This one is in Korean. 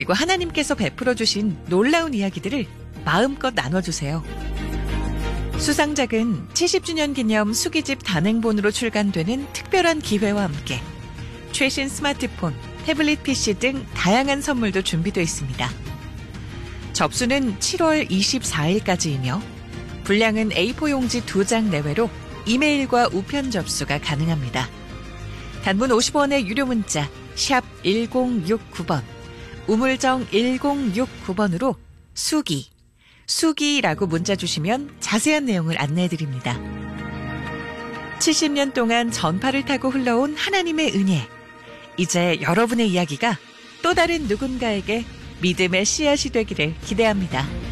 그리고 하나님께서 베풀어 주신 놀라운 이야기들을 마음껏 나눠주세요. 수상작은 70주년 기념 수기집 단행본으로 출간되는 특별한 기회와 함께 최신 스마트폰, 태블릿 PC 등 다양한 선물도 준비되어 있습니다. 접수는 7월 24일까지이며 분량은 A4 용지 2장 내외로 이메일과 우편 접수가 가능합니다. 단문 50원의 유료 문자 샵 1069번, 우물정 1069번으로 수기라고 문자 주시면 자세한 내용을 안내해드립니다. 70년 동안 전파를 타고 흘러온 하나님의 은혜. 이제 여러분의 이야기가 또 다른 누군가에게 믿음의 씨앗이 되기를 기대합니다.